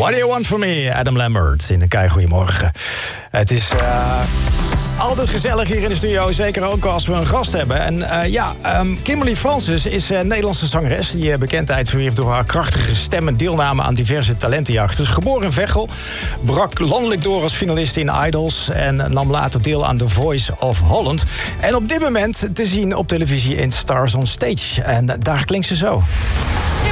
What do you want from me, Adam Lambert. In een goeiemorgen. Het is altijd gezellig hier in de studio. Zeker ook als we een gast hebben. En Kimberly Francis is een Nederlandse zangeres die bekendheid verwierf door haar krachtige stem en deelname aan diverse talentenjachten. Geboren in Veghel, brak landelijk door als finalist in Idols en nam later deel aan The Voice of Holland. En op dit moment te zien op televisie in Stars on Stage. En daar klinkt ze zo.